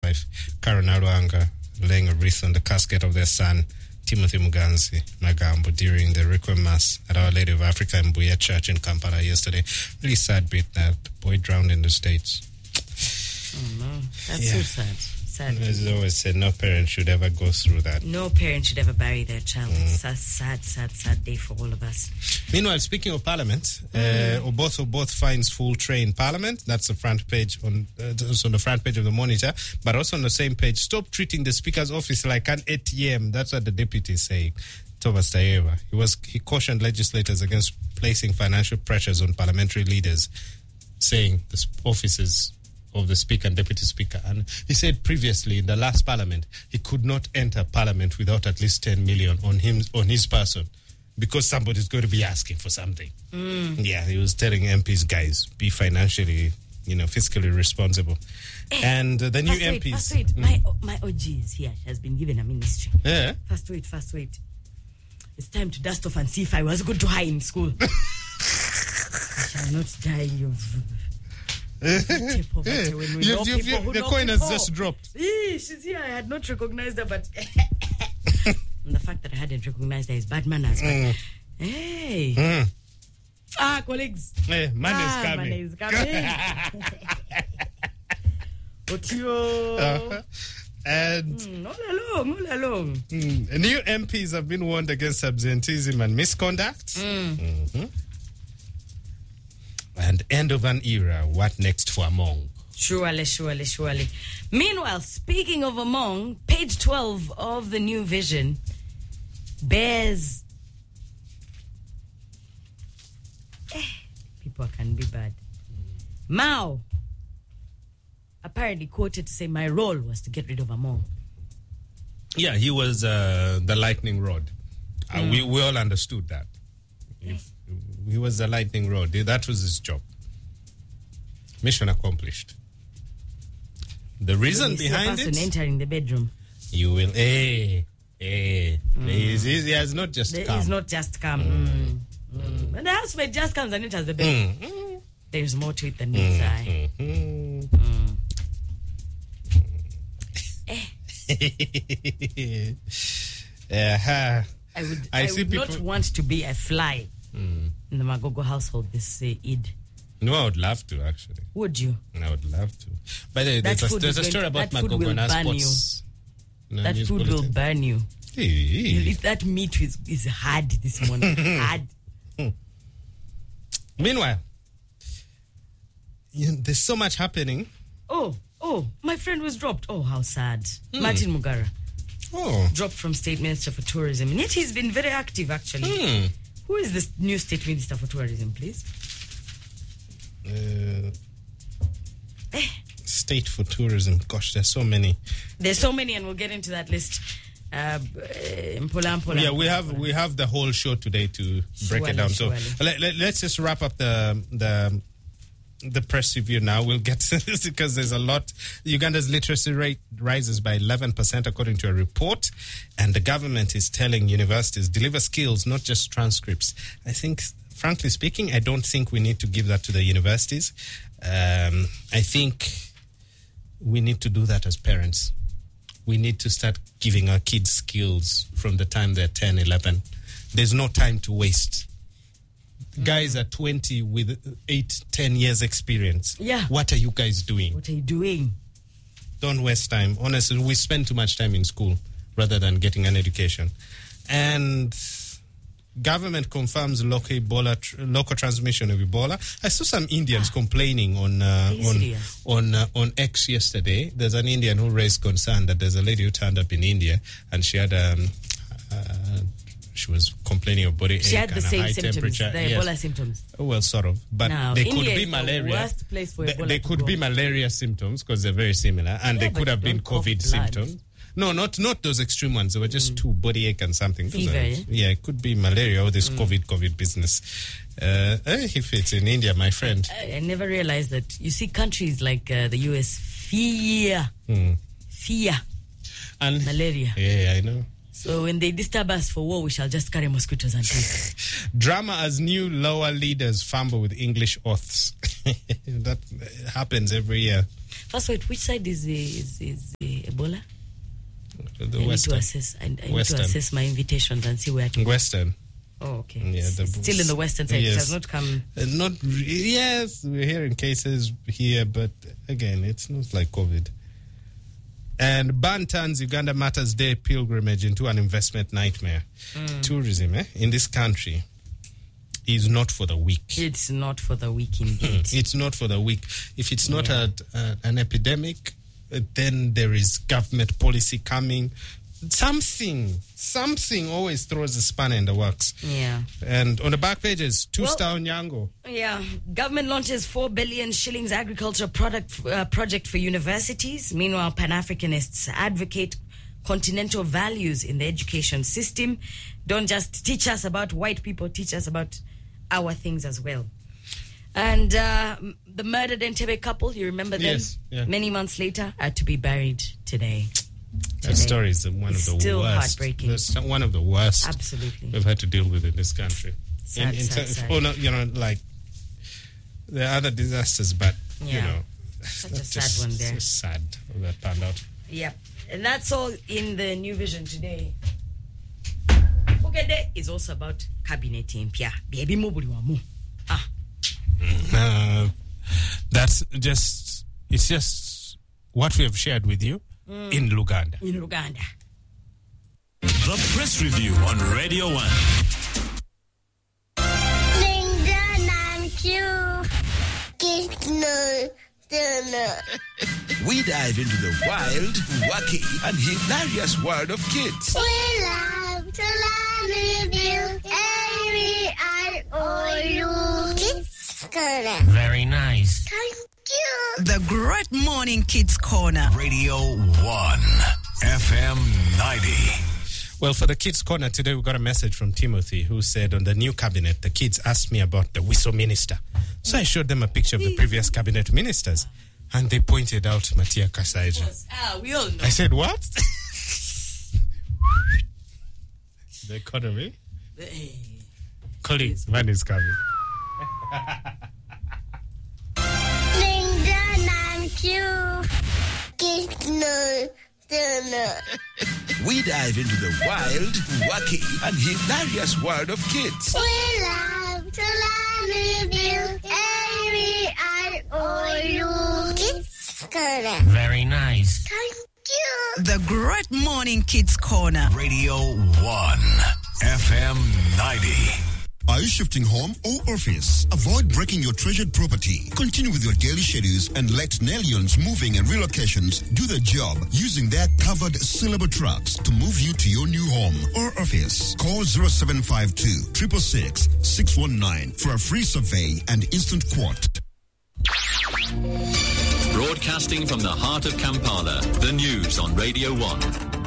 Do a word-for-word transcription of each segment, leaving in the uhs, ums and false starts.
wife, Karen Alwanga, laying a wreath on the casket of their son, Timothy Muganzi Magambo, during the Requiem Mass at Our Lady of Africa in Buya Church in Kampala yesterday. Really sad bit that boy drowned in the States. Oh no, that's yeah. so sad. Sad. As I always said, no parent should ever go through that. No parent should ever bury their child. Mm. It's a sad, sad, sad day for all of us. Meanwhile, speaking of Parliament, mm. uh, Oboth Oboth finds full tray in Parliament. That's the front page on, uh, on the front page of the Monitor, but also on the same page. Stop treating the Speaker's office like an A T M. That's what the deputy is saying. Thomas Tayeva. He was he cautioned legislators against placing financial pressures on parliamentary leaders, saying the offices of the Speaker and Deputy Speaker. And he said previously in the last Parliament, he could not enter Parliament without at least ten million on him, on his person, because somebody's going to be asking for something. Mm. Yeah, he was telling M Ps, guys, be financially, you know, fiscally responsible. Eh, and uh, the new first M wait, Ps... First wait, mm. my, my O G is here. She has been given a ministry. Yeah? First wait, first wait. It's time to dust off and see if I was good to high in school. I shall not die of... You've, you've, you've, the coin has just dropped. Eee, she's here. I had not recognized her, but and the fact that I hadn't recognized her is bad manners. Mm. Hey, mm. ah, colleagues, hey, man ah, is coming. Man is coming. Otio. Uh-huh. And mm, all along, all along. Mm, new M Ps have been warned against absenteeism and misconduct. Mm. Mm-hmm. And end of an era. What next for Among? Surely, surely, surely. Meanwhile, speaking of Among, page twelve of the New Vision bears. Eh, people can be bad. Mao apparently quoted to say, my role was to get rid of Among. Yeah, he was uh, the lightning rod. Uh, mm. we, we all understood that. If, he was the lightning rod. That was his job. Mission accomplished. The reason behind it... entering the bedroom. You will... Hey, hey. Mm. He's, he's, he has not just the, come. He's not just come. Mm. Mm. And the housemate just comes and enters the bedroom. Mm. There's more to it than meets eye. Mm. Mm. Eh. uh-huh. I would, I, I see would people... not want to be a fly mm. in the Magogo household this uh, Eid. No, I would love to, actually. Would you? I would love to. By the way, there's a, there's a story to, about Magogo and sports. No, that food bulletin. will burn you. Hey. You eat that meat is, is hard this morning. Hard. Meanwhile, you know, there's so much happening. Oh, oh, my friend was dropped. Oh, how sad. Mm. Martin Mugara. Oh. Dropped from State Minister for Tourism. And yet he's been very active, actually. Mm. Who is this new State Minister for Tourism, please? Uh, eh. State for Tourism. Gosh, there's so many. There's so many, and we'll get into that list. Uh, Mpola, Mpola, yeah, we Mpola, have Mpola. we have the whole show today to break surely, it down. So surely. let, let, let's just wrap up the the the press review now. We'll get to this because there's a lot. Uganda's literacy rate rises by eleven percent according to a report, and the government is telling universities deliver skills, not just transcripts. I think, frankly speaking, I don't think we need to give that to the universities. Um, I think we need to do that as parents. We need to start giving our kids skills from the time they're ten, eleven. There's no time to waste. Mm. Guys are twenty with eight, ten years experience. Yeah. What are you guys doing? What are you doing? Don't waste time. Honestly, we spend too much time in school rather than getting an education. And government confirms local Ebola, tr- local transmission of Ebola. I saw some Indians ah. complaining on uh, on on uh, on X yesterday. There's an Indian who raised concern that there's a lady who turned up in India and she had um uh, she was complaining of body she ache had the and same a high symptoms, temperature. the Yes. Ebola symptoms. Well, sort of, but now, they India could be is malaria. The worst place for they, Ebola they to could go. be malaria symptoms because they're very similar, and yeah, they could have been COVID symptoms. Blood. No, not not those extreme ones. They were just mm. two body ache and something. Fever, are, yeah? yeah, it could be malaria or this mm. COVID COVID business. Uh, if it's in India, my friend. I, I never realized that. You see, countries like uh, the U S fear, mm. fear, and malaria. Yeah, I know. So when they disturb us for war, we shall just carry mosquitoes and take. Drama as new lower leaders fumble with English oaths. That happens every year. First, wait, which side is is, is uh, Ebola? The I Western. need to assess. I, I need Western. to assess my invitations and see where to go. Western. Oh, okay. Yeah, the, still in the Western side. yes. It has not come. Uh, not re- yes, we're hearing cases here, but again, it's not like COVID. And ban turns Uganda Matters Day pilgrimage into an investment nightmare. Mm. Tourism eh, in this country is not for the weak. It's not for the weak indeed. It's not for the weak. If it's not Yeah. a, a, an epidemic, uh, then there is government policy coming. Something, something always throws a spanner in the works. Yeah. And on the back pages, two-star Well- Nyango. Yeah. Government launches four billion shillings agricultural product uh, project for universities. Meanwhile, Pan-Africanists advocate continental values in the education system. Don't just teach us about white people, teach us about our things as well. And uh, the murdered Entebbe couple, you remember them? Yes, yeah. Many months later, are to be buried today. That story is one It's of the still worst. heartbreaking. It's one of the worst Absolutely. we've had to deal with in this country. Sad, in, in sad, ter- sad. Oh, no, you know, like there are other disasters, but you Yeah. know, Such a that's sad just one there. so sad how that panned out. Yep. And that's all in the New Vision today. Fugede is also about cabinet impia. Baby mobuli wamu. Ah. Uh, that's just, it's just what we have shared with you Mm. in Luganda. In Uganda. The Press Review on Radio one. We dive into the wild, wacky, and hilarious world of kids. We love to learn with you. Every and all you. Kids Corner. Very nice. Thank you. The Great Morning Kids Corner. Radio one. F M ninety. Well, for the Kids Corner today, we got a message from Timothy who said on the new cabinet, the kids asked me about the whistle minister. So I showed them a picture of the previous cabinet ministers. And they pointed out Matia Kasaija. Ah, we all know. I said, what? The economy? Colleagues, Van is coming. Linda, thank you. Kids Corner. We dive into the wild, wacky, and hilarious world of kids. We love to learn with you. Every and all you. Kids Corner. Very nice. Thank you. The Great Morning Kids Corner. Radio one. F M ninety. Are you shifting home or office? Avoid breaking your treasured property. Continue with your daily schedules and let Nellions Moving and Relocations do the job using their covered syllable trucks to move you to your new home or office. Call zero seven five two, six six six, six one nine for a free survey and instant quote. Broadcasting from the heart of Kampala, the news on Radio one.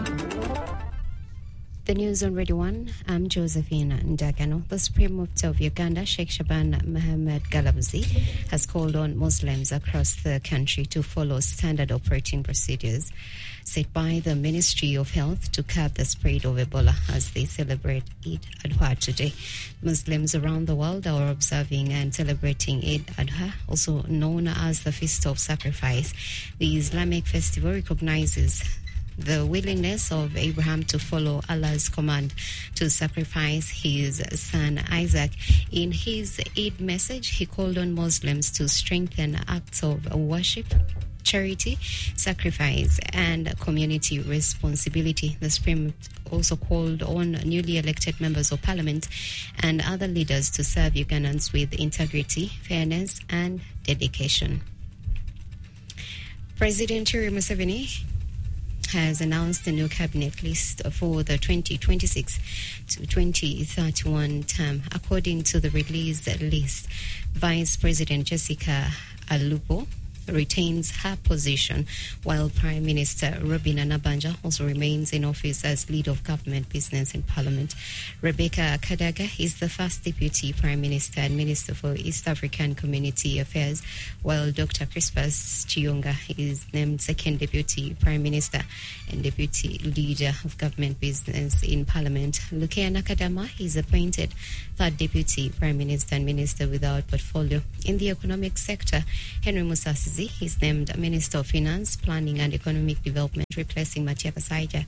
The news on Radio one, I'm Josephine Ndagano. The Supreme Mufti of Uganda, Sheikh Shaban Mohammed Galabuzi, has called on Muslims across the country to follow standard operating procedures set by the Ministry of Health to curb the spread of Ebola as they celebrate Eid Adha today. Muslims around the world are observing and celebrating Eid Adha, also known as the Feast of Sacrifice. The Islamic festival recognizes the willingness of Abraham to follow Allah's command to sacrifice his son Isaac. In his Eid message, he called on Muslims to strengthen acts of worship, charity, sacrifice, and community responsibility. The Supreme also called on newly elected members of parliament and other leaders to serve Ugandans with integrity, fairness, and dedication. President Yoweri Museveni has announced a new cabinet list for the twenty twenty-six to twenty thirty-one term. According to the released list, Vice President Jessica Alupo retains her position, while Prime Minister Robina Nabanja also remains in office as leader of government business in Parliament. Rebecca Kadaga is the first Deputy Prime Minister and Minister for East African Community Affairs, while Doctor Crispus Chiyonga is named second Deputy Prime Minister and Deputy Leader of Government Business in Parliament. Lukia Nakadama is appointed third Deputy Prime Minister and Minister without portfolio. In the economic sector, Henry Musasizi is named Minister of Finance, Planning and Economic Development, replacing Matia Kasaija,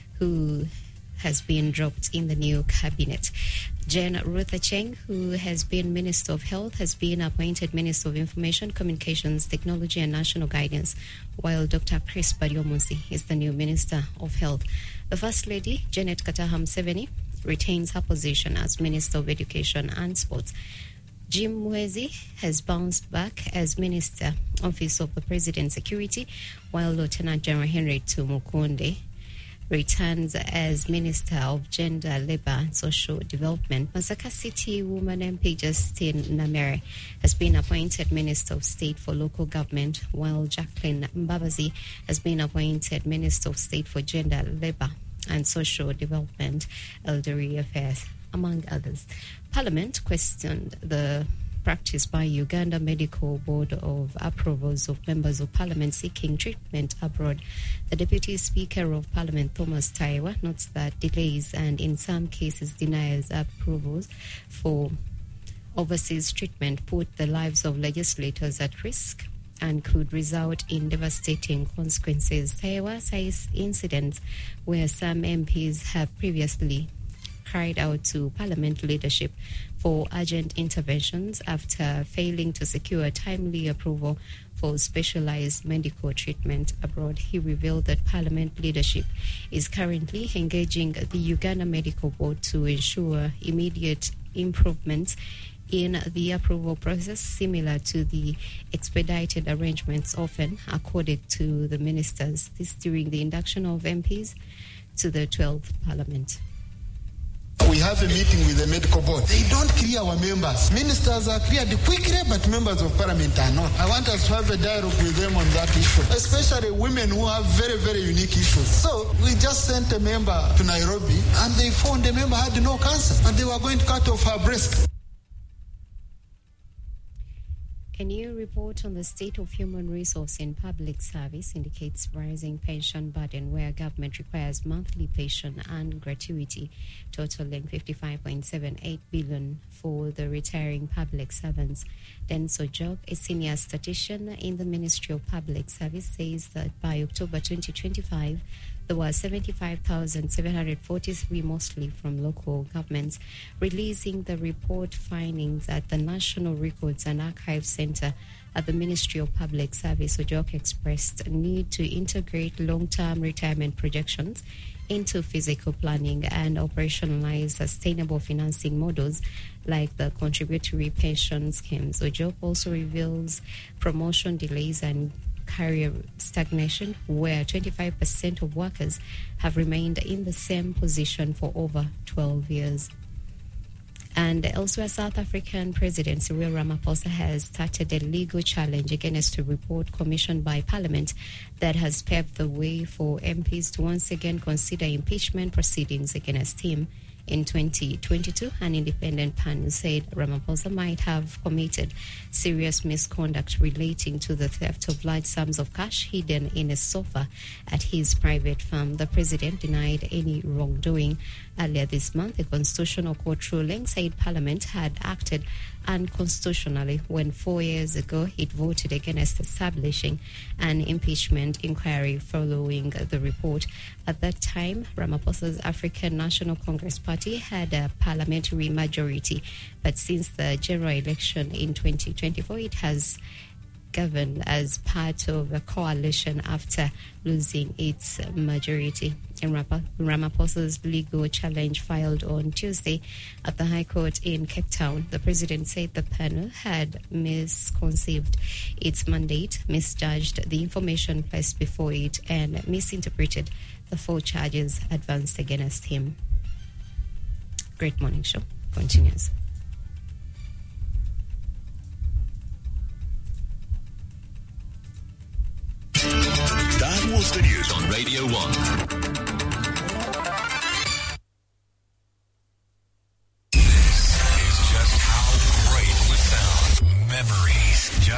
who has been dropped in the new cabinet. Jane Ruth Acheng, who has been Minister of Health, has been appointed Minister of Information, Communications, Technology and National Guidance, while Doctor Chris Bariomunsi is the new Minister of Health. The First Lady, Janet Kataha Museveni, retains her position as Minister of Education and Sports. Jim Mwezi has bounced back as Minister, Office of the President Security, while Lieutenant General Henry Tumukunde returns as Minister of Gender, Labour and Social Development. Masaka City woman M P Justine Namere has been appointed Minister of State for Local Government, while Jacqueline Mbabazi has been appointed Minister of State for Gender, Labour and Social Development, Elderly Affairs, among others. Parliament questioned the practice by Uganda Medical Board of approvals of members of Parliament seeking treatment abroad. The Deputy Speaker of Parliament, Thomas Taiwa, notes that delays and in some cases denies approvals for overseas treatment put the lives of legislators at risk and could result in devastating consequences. Taiwa says incidents where some M Ps have previously cried out to Parliament leadership for urgent interventions after failing to secure timely approval for specialized medical treatment abroad. He revealed that Parliament leadership is currently engaging the Uganda Medical Board to ensure immediate improvements in the approval process, similar to the expedited arrangements often accorded to the ministers. This during the induction of M Ps to the twelfth Parliament. We have a meeting with the medical board. They don't clear our members. Ministers are cleared quickly, but members of parliament are not. I want us to have a dialogue with them on that issue, especially women who have very, very unique issues. So we just sent a member to Nairobi, and they found the member had no cancer, and they were going to cut off her breast. A new report on the state of human resource in public service indicates rising pension burden, where government requires monthly pension and gratuity totaling fifty-five point seven eight billion for the retiring public servants. Denso Job, a senior statistician in the Ministry of Public Service, says that by October twenty twenty-five, there were seventy-five thousand seven hundred forty-three, mostly from local governments. Releasing the report findings at the National Records and Archives Center at the Ministry of Public Service, Ojok expressed a need to integrate long-term retirement projections into physical planning and operationalize sustainable financing models like the contributory pension schemes. Ojok also reveals promotion delays and career stagnation, where twenty-five percent of workers have remained in the same position for over twelve years. And elsewhere, South African President Cyril Ramaphosa has started a legal challenge against a report commissioned by Parliament that has paved the way for M Ps to once again consider impeachment proceedings against him. In twenty twenty-two, an independent panel said Ramaphosa might have committed serious misconduct relating to the theft of large sums of cash hidden in a sofa at his private farm. The president denied any wrongdoing. Earlier this month, a constitutional court ruling said Parliament had acted unconstitutionally when four years ago it voted against establishing an impeachment inquiry following the report. At that time, Ramaphosa's African National Congress Party had a parliamentary majority, but since the general election in twenty twenty-four, it has governed as part of a coalition after losing its majority. In Ramaphosa's legal challenge filed on Tuesday at the High Court in Cape Town, the president said the panel had misconceived its mandate, misjudged the information placed before it, and misinterpreted the four charges advanced against him. Great Morning Show continues. Radio one.